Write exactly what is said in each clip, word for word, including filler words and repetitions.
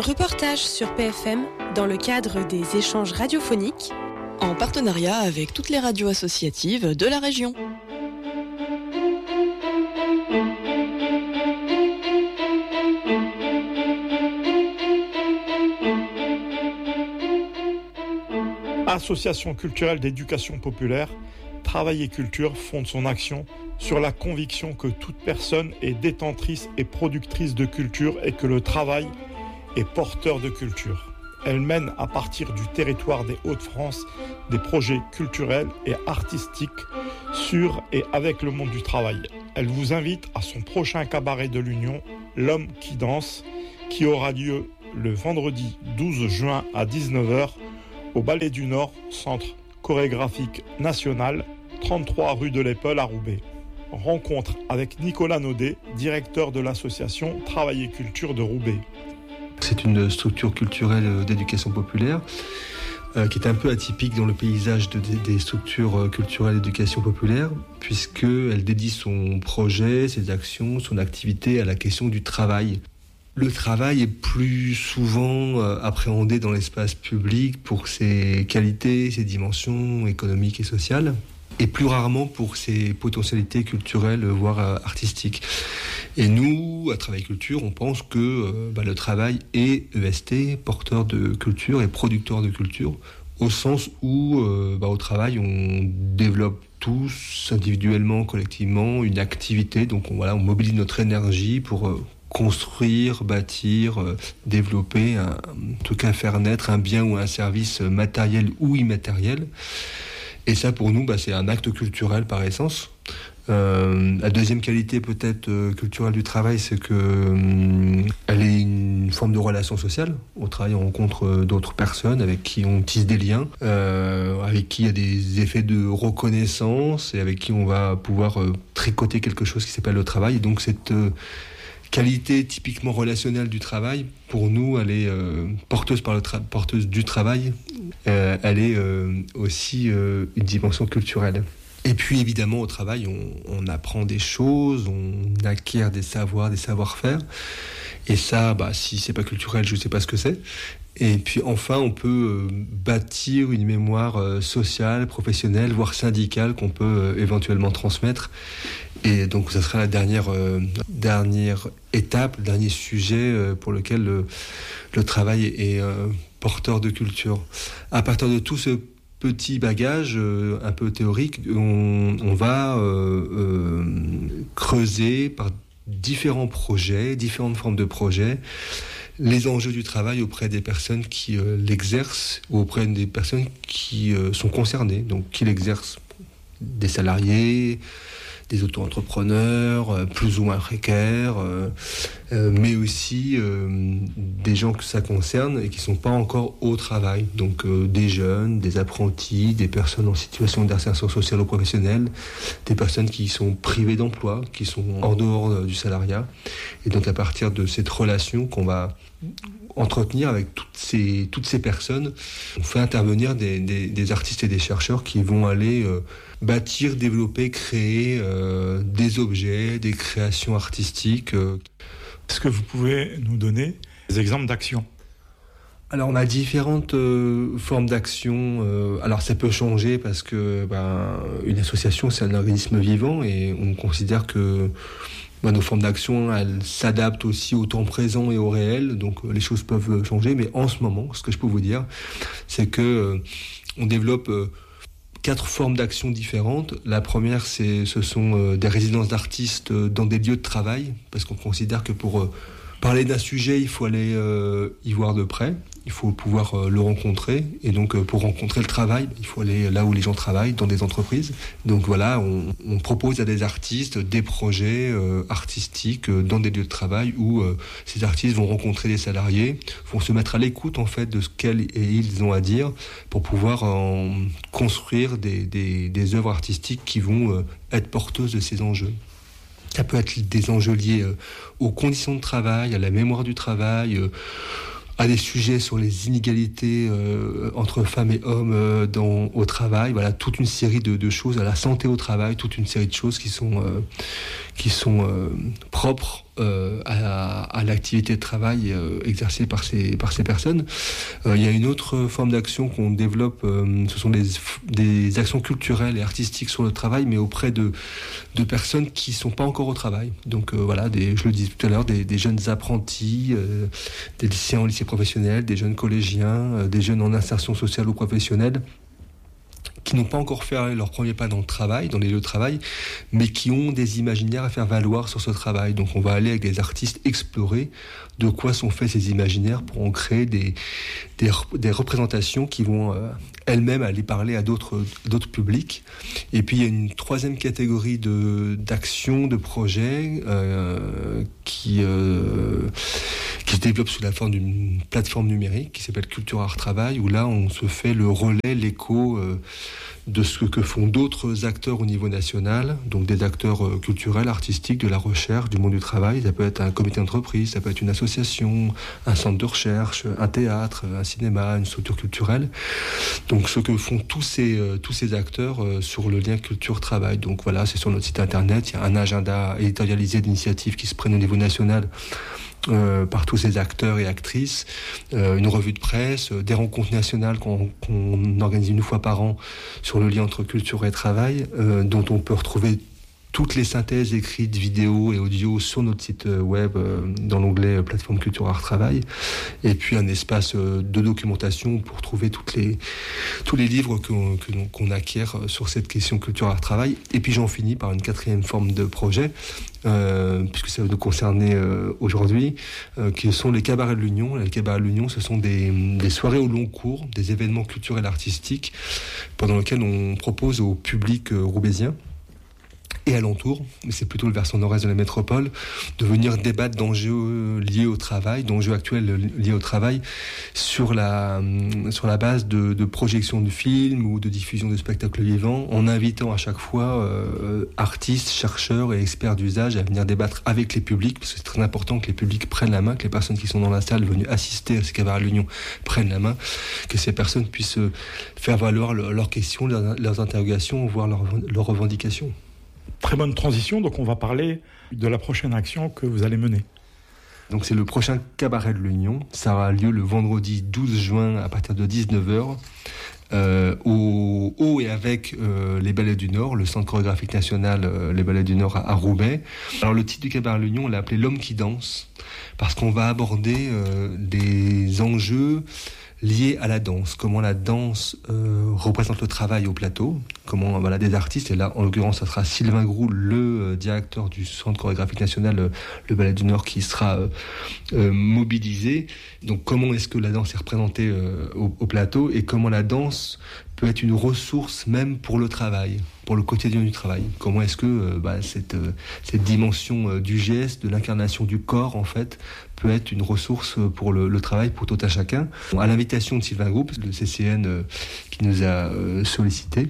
Reportage sur P F M dans le cadre des échanges radiophoniques en partenariat avec toutes les radios associatives de la région. Association culturelle d'éducation populaire, Travail et Culture fonde son action sur la conviction que toute personne est détentrice et productrice de culture et que le travail est porteur de culture. Elle mène à partir du territoire des Hauts-de-France des projets culturels et artistiques sur et avec le monde du travail. Elle vous invite à son prochain cabaret de l'Union, L'Homme qui danse, qui aura lieu le vendredi douze juin à dix-neuf heures au Ballet du Nord, centre chorégraphique national, trente-trois rue de l'Épeule à Roubaix. Rencontre avec Nicolas Naudet, directeur de l'association Travail et Culture de Roubaix. C'est une structure culturelle d'éducation populaire euh, qui est un peu atypique dans le paysage de, de, des structures culturelles d'éducation populaire, puisqu'elle dédie son projet, ses actions, son activité à la question du travail. Le travail est plus souvent euh, appréhendé dans l'espace public pour ses qualités, ses dimensions économiques et sociales, et plus rarement pour ses potentialités culturelles, voire euh, artistiques. Et nous, à Travail Culture, on pense que euh, bah, le travail est E S T, porteur de culture et producteur de culture, au sens où euh, bah, au travail, on développe tous, individuellement, collectivement, une activité. Donc on, voilà, on mobilise notre énergie pour euh, construire, bâtir, euh, développer, un, en tout cas faire naître un bien ou un service matériel ou immatériel. Et ça, pour nous, bah, c'est un acte culturel par essence. Euh, la deuxième qualité peut-être euh, culturelle du travail, c'est que euh, elle est une forme de relation sociale. Au travail, on rencontre euh, d'autres personnes avec qui on tisse des liens, euh, avec qui il y a des effets de reconnaissance et avec qui on va pouvoir euh, tricoter quelque chose qui s'appelle le travail. Et donc cette euh, qualité typiquement relationnelle du travail, pour nous, elle est euh, porteuse, par le tra- porteuse du travail. Euh, elle est euh, aussi euh, une dimension culturelle. Et puis évidemment au travail on, on apprend des choses, on acquiert des savoirs, des savoir-faire. Et ça, bah, si c'est pas culturel, je sais pas ce que c'est. Et puis enfin on peut euh, bâtir une mémoire euh, sociale, professionnelle, voire syndicale qu'on peut euh, éventuellement transmettre. Et donc ça sera la dernière, euh, dernière étape, le dernier sujet euh, pour lequel le, le travail est euh, porteur de culture. À partir de tout ce petit bagage euh, un peu théorique, on, on va euh, euh, creuser par différents projets, différentes formes de projets, les enjeux du travail auprès des personnes qui euh, l'exercent ou auprès des personnes qui euh, sont concernées, donc qui l'exercent, des salariés, des auto-entrepreneurs, euh, plus ou moins précaires, euh, euh, mais aussi euh, des gens que ça concerne et qui ne sont pas encore au travail. Donc euh, des jeunes, des apprentis, des personnes en situation d'insertion sociale ou professionnelle, des personnes qui sont privées d'emploi, qui sont en dehors euh, du salariat. Et donc à partir de cette relation qu'on va entretenir avec toutes ces, toutes ces personnes, on fait intervenir des, des, des artistes et des chercheurs qui vont aller euh, bâtir, développer, créer euh, des objets, des créations artistiques. Euh. Est-ce que vous pouvez nous donner des exemples d'actions ? Alors on a différentes euh, formes d'action. Euh, alors ça peut changer parce que ben, une association c'est un organisme vivant et on considère que ben, nos formes d'action elles s'adaptent aussi au temps présent et au réel. Donc euh, les choses peuvent changer. Mais en ce moment, ce que je peux vous dire, c'est que euh, on développe euh, quatre formes d'action différentes. La première, c'est, ce sont euh, des résidences d'artistes euh, dans des lieux de travail, parce qu'on considère que pour euh, parler d'un sujet, il faut aller euh, y voir de près, il faut pouvoir euh, le rencontrer, et donc euh, pour rencontrer le travail, il faut aller là où les gens travaillent, dans des entreprises. Donc voilà, on, on propose à des artistes des projets euh, artistiques euh, dans des lieux de travail où euh, ces artistes vont rencontrer des salariés, vont se mettre à l'écoute en fait de ce qu'elles et ils ont à dire pour pouvoir euh, construire des, des, des œuvres artistiques qui vont euh, être porteuses de ces enjeux. Ça peut être des enjeux liés euh, aux conditions de travail, à la mémoire du travail, euh, à des sujets sur les inégalités euh, entre femmes et hommes euh, dans, au travail. Voilà, toute une série de, de choses, à la santé au travail, toute une série de choses qui sont, euh, qui sont euh, propres euh, à, à l'activité de travail euh, exercée par ces, par ces personnes. Euh, il y a une autre forme d'action qu'on développe, euh, ce sont des, des actions culturelles et artistiques sur le travail, mais auprès de, de personnes qui ne sont pas encore au travail. Donc euh, voilà, des, je le disais tout à l'heure, des, des jeunes apprentis, euh, des lycéens en lycée professionnel, des jeunes collégiens, euh, des jeunes en insertion sociale ou professionnelle, qui n'ont pas encore fait leur premier pas dans le travail, dans les lieux de travail, mais qui ont des imaginaires à faire valoir sur ce travail. Donc on va aller avec des artistes explorer de quoi sont faits ces imaginaires pour en créer des, des, des représentations qui vont euh, elles-mêmes aller parler à d'autres, d'autres publics. Et puis il y a une troisième catégorie de, d'actions, de projets euh, qui, euh, qui se développe sous la forme d'une plateforme numérique qui s'appelle Culture Art Travail, où là on se fait le relais, l'écho euh, de ce que font d'autres acteurs au niveau national, donc des acteurs euh, culturels, artistiques, de la recherche, du monde du travail. Ça peut être un comité d'entreprise, ça peut être une association, un centre de recherche, un théâtre, un cinéma, une structure culturelle. Donc ce que font tous ces, euh, tous ces acteurs euh, sur le lien culture-travail. Donc voilà, c'est sur notre site internet, il y a un agenda éditorialisé d'initiatives qui se prennent au niveau national Euh, par tous ces acteurs et actrices, euh, une revue de presse, euh, des rencontres nationales qu'on, qu'on organise une fois par an sur le lien entre culture et travail, euh, dont on peut retrouver toutes les synthèses écrites, vidéos et audio sur notre site web euh, dans l'onglet euh, plateforme Culture Art Travail, et puis un espace euh, de documentation pour trouver toutes les, tous les livres qu'on, que, qu'on acquiert sur cette question Culture Art Travail. Et puis j'en finis par une quatrième forme de projet, Euh, puisque ça va nous concerner euh, aujourd'hui, euh, qui sont les cabarets de l'Union. Les cabarets de l'Union, ce sont des, des soirées au long cours, des événements culturels artistiques, pendant lesquels on propose au public euh, roubaisien et alentour, mais c'est plutôt le versant nord-est de la métropole, de venir débattre d'enjeux liés au travail, d'enjeux actuels liés au travail, sur la, sur la base de, de projections de films ou de diffusion de spectacles vivants, en invitant à chaque fois euh, artistes, chercheurs et experts d'usage à venir débattre avec les publics, parce que c'est très important que les publics prennent la main, que les personnes qui sont dans la salle venues assister à ces cabarets de l'Union prennent la main, que ces personnes puissent faire valoir leurs questions, leurs, leurs interrogations, voire leurs, leurs revendications. Très bonne transition, donc on va parler de la prochaine action que vous allez mener. Donc c'est le prochain cabaret de l'Union, ça aura lieu le vendredi douze juin à partir de dix-neuf heures, euh, au, au et avec euh, les Ballets du Nord, le Centre chorégraphique national euh, les Ballets du Nord à, à Roubaix. Alors le titre du cabaret de l'Union, on l'a appelé L'homme qui danse, parce qu'on va aborder euh, des enjeux liés à la danse, comment la danse euh, représente le travail au plateau, comment voilà, des artistes, et là en l'occurrence ça sera Sylvain Groux, le euh, directeur du Centre chorégraphique national, euh, le Ballet du Nord, qui sera euh, euh, mobilisé. Donc comment est-ce que la danse est représentée euh, au, au plateau, et comment la danse peut être une ressource même pour le travail, pour le quotidien du travail. Comment est-ce que euh, bah, cette, euh, cette dimension euh, du geste, de l'incarnation du corps, en fait, peut être une ressource pour le, le travail, pour tout un chacun. À l'invitation de Sylvain Groux, le C C N euh, qui nous a euh, sollicité,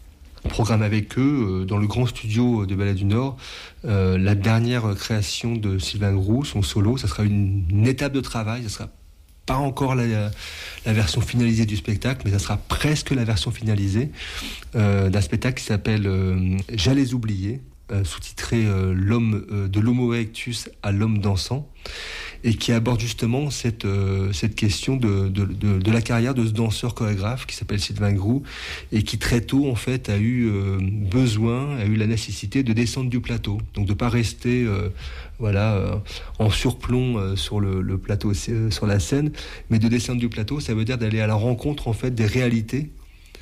on programme avec eux, euh, dans le grand studio de Ballet du Nord, euh, la dernière création de Sylvain Groux, son solo. Ça sera une, une étape de travail, ça sera pas encore la, la version finalisée du spectacle, mais ça sera presque la version finalisée euh, d'un spectacle qui s'appelle euh, « J'allais oublier », euh, sous-titré euh, « L'homme euh, de l'Homo erectus à l'homme dansant », et qui aborde justement cette, euh, cette question de, de, de, de la carrière de ce danseur chorégraphe qui s'appelle Sylvain Groux, et qui très tôt en fait a eu euh, besoin, a eu la nécessité de descendre du plateau, donc de pas rester euh, voilà euh, en surplomb euh, sur le, le plateau, euh, sur la scène, mais de descendre du plateau, ça veut dire d'aller à la rencontre en fait des réalités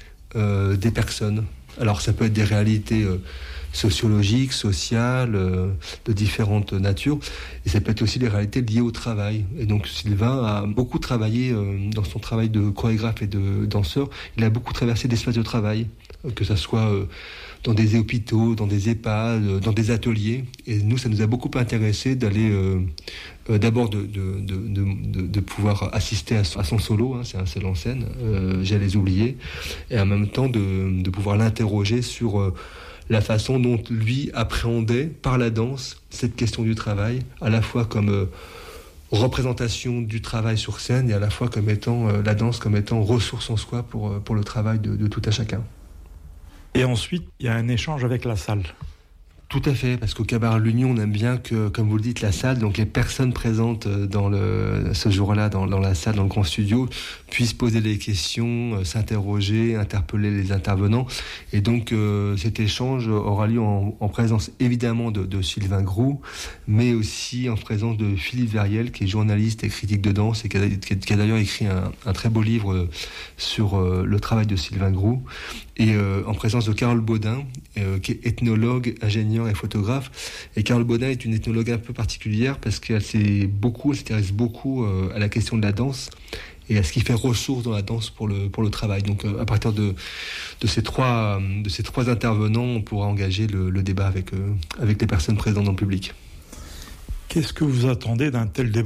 euh, des personnes. Alors ça peut être des réalités euh, sociologiques, sociales, euh, de différentes natures, et ça peut être aussi des réalités liées au travail. Et donc Sylvain a beaucoup travaillé euh, dans son travail de chorégraphe et de danseur. Il a beaucoup traversé d'espaces de travail, euh, que ça soit euh, dans des hôpitaux, dans des EHPAD, euh, dans des ateliers. Et nous, ça nous a beaucoup intéressé d'aller euh, euh, d'abord de, de, de, de, de pouvoir assister à, à son solo, hein, c'est un seul en scène, euh, J'allais oublier, et en même temps de, de pouvoir l'interroger sur euh, la façon dont lui appréhendait par la danse cette question du travail, à la fois comme euh, représentation du travail sur scène, et à la fois comme étant euh, la danse comme étant ressource en soi pour, euh, pour le travail de, de tout à chacun. Et ensuite, il y a un échange avec la salle. Tout à fait, parce qu'au Cabaret de l'Union, on aime bien que, comme vous le dites, la salle, donc les personnes présentes dans le, ce jour-là, dans, dans la salle, dans le grand studio, puissent poser des questions, euh, s'interroger, interpeller les intervenants. Et donc, euh, cet échange aura lieu en, en présence, évidemment, de, de Sylvain Groux, mais aussi en présence de Philippe Verriel, qui est journaliste et critique de danse, et qui a, qui a d'ailleurs écrit un, un très beau livre sur euh, le travail de Sylvain Groux, et euh, en présence de Carole Baudin, euh, qui est ethnologue, ingénieur et photographe. Et Carole Baudin est une ethnologue un peu particulière parce qu'elle s'est beaucoup, elle s'intéresse beaucoup euh, à la question de la danse et à ce qui fait ressource dans la danse pour le, pour le travail. Donc euh, à partir de, de, ces trois, de ces trois intervenants, on pourra engager le, le débat avec, euh, avec les personnes présentes dans le public. Qu'est-ce que vous attendez d'un tel débat ?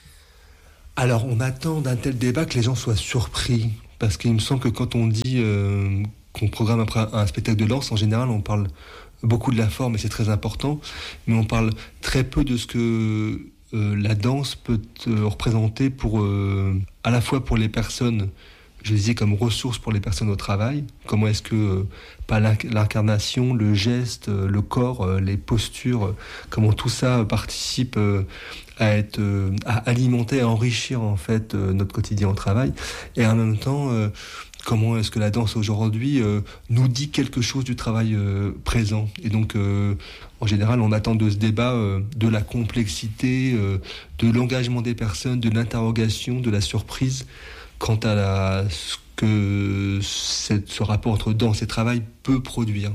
Alors on attend d'un tel débat que les gens soient surpris, parce qu'il me semble que quand on dit euh, qu'on programme après un spectacle de danse, en général on parle beaucoup de la forme, et c'est très important, mais on parle très peu de ce que euh, la danse peut euh, représenter pour, euh, à la fois pour les personnes, je disais, comme ressource pour les personnes au travail. Comment est-ce que, euh, pas l'incarnation, le geste, euh, le corps, euh, les postures, euh, comment tout ça euh, participe euh, à être, euh, à alimenter, à enrichir en fait euh, notre quotidien au travail, et en même temps euh, comment est-ce que la danse aujourd'hui euh, nous dit quelque chose du travail euh, présent. Et donc, euh, en général, on attend de ce débat euh, de la complexité, euh, de l'engagement des personnes, de l'interrogation, de la surprise quant à la, ce que cette, ce rapport entre danse et travail peut produire.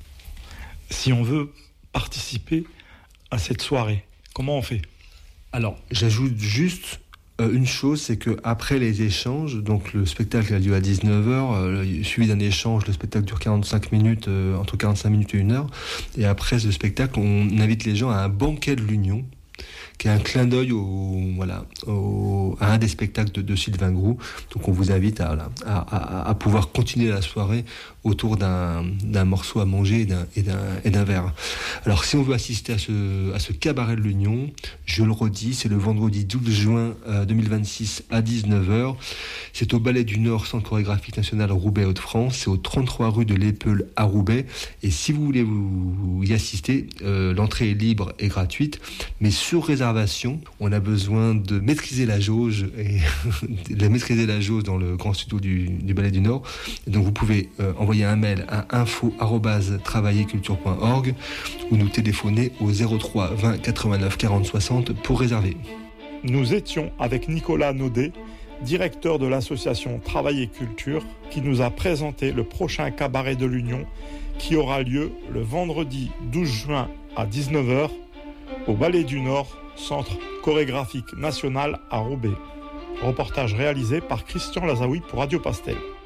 Si on veut participer à cette soirée, comment on fait ? Alors, j'ajoute juste une chose, c'est qu'après les échanges, donc le spectacle a lieu à dix-neuf heures, euh, suivi d'un échange, le spectacle dure quarante-cinq minutes, euh, entre quarante-cinq minutes et une heure, et après ce spectacle, on invite les gens à un banquet de l'Union, qui est un clin d'œil au, voilà, au, à un des spectacles de, de Sylvain Groux. Donc on vous invite à, à, à, à pouvoir continuer la soirée autour d'un, d'un morceau à manger et d'un, et, d'un, et d'un verre. Alors si on veut assister à ce, à ce cabaret de l'Union, je le redis, c'est le vendredi douze juin deux mille vingt-six à dix-neuf heures. C'est au Ballet du Nord, Centre chorégraphique national Roubaix-Hauts-de-France. C'est au trente-trois rue de l'Épeule à Roubaix. Et si vous voulez vous, vous y assister, euh, l'entrée est libre et gratuite, mais sur réservation, on a besoin de maîtriser la jauge et de maîtriser la jauge dans le grand studio du, du Ballet du Nord. Et donc vous pouvez euh, envoyer un mail à info arobase travaillerculture point org ou nous téléphoner au zéro trois vingt quatre-vingt-neuf quarante soixante pour réserver. Nous étions avec Nicolas Naudet, directeur de l'association Travail et Culture, qui nous a présenté le prochain cabaret de l'Union qui aura lieu le vendredi douze juin à dix-neuf heures au Ballet du Nord, Centre chorégraphique national à Roubaix. Reportage réalisé par Christian Lazaoui pour Radio Pastel.